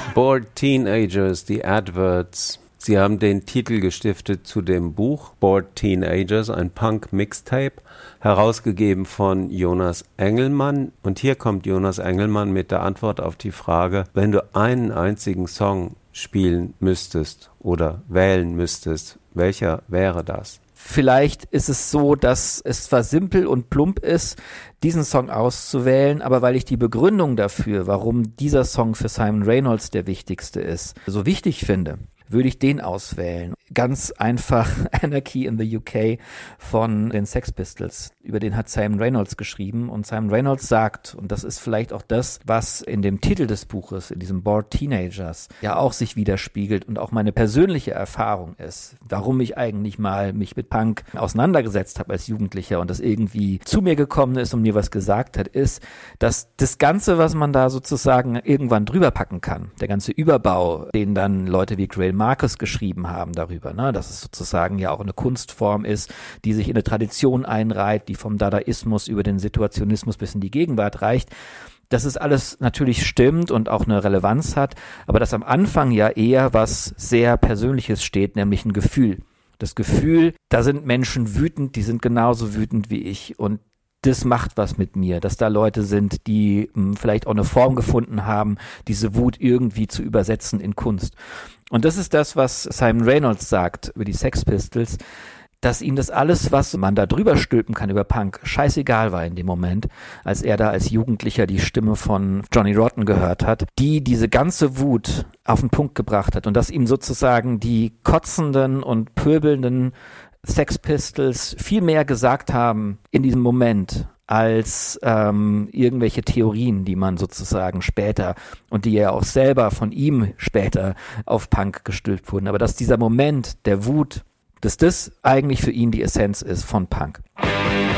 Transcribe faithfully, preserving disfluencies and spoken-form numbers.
Bored Teenagers, die Adverts. Sie haben den Titel gestiftet zu dem Buch Bored Teenagers, ein Punk-Mixtape, herausgegeben von Jonas Engelmann. Und hier kommt Jonas Engelmann mit der Antwort auf die Frage, wenn du einen einzigen Song spielen müsstest oder wählen müsstest, welcher wäre das? Vielleicht ist es so, dass es zwar simpel und plump ist, diesen Song auszuwählen, aber weil ich die Begründung dafür, warum dieser Song für Simon Reynolds der wichtigste ist, so wichtig finde, würde ich den auswählen. Ganz einfach Anarchy in the U K von den Sex Pistols. Über den hat Simon Reynolds geschrieben und Simon Reynolds sagt, und das ist vielleicht auch das, was in dem Titel des Buches, in diesem Bored Teenagers, ja auch sich widerspiegelt und auch meine persönliche Erfahrung ist, warum ich eigentlich mal mich mit Punk auseinandergesetzt habe als Jugendlicher und das irgendwie zu mir gekommen ist und mir was gesagt hat, ist, dass das Ganze, was man da sozusagen irgendwann drüber packen kann, der ganze Überbau, den dann Leute wie Greil Marcus geschrieben haben darüber, ne, dass es sozusagen ja auch eine Kunstform ist, die sich in eine Tradition einreiht, die vom Dadaismus über den Situationismus bis in die Gegenwart reicht. Dass es alles natürlich stimmt und auch eine Relevanz hat, aber dass am Anfang ja eher was sehr Persönliches steht, nämlich ein Gefühl. Das Gefühl, da sind Menschen wütend, die sind genauso wütend wie ich und das macht was mit mir, dass da Leute sind, die mh, vielleicht auch eine Form gefunden haben, diese Wut irgendwie zu übersetzen in Kunst. Und das ist das, was Simon Reynolds sagt über die Sex Pistols, dass ihm das alles, was man da drüber stülpen kann über Punk, scheißegal war in dem Moment, als er da als Jugendlicher die Stimme von Johnny Rotten gehört hat, die diese ganze Wut auf den Punkt gebracht hat und dass ihm sozusagen die kotzenden und pöbelnden Sex Pistols viel mehr gesagt haben in diesem Moment als ähm, irgendwelche Theorien, die man sozusagen später und die ja auch selber von ihm später auf Punk gestülpt wurden. Aber dass dieser Moment der Wut, dass das eigentlich für ihn die Essenz ist von Punk.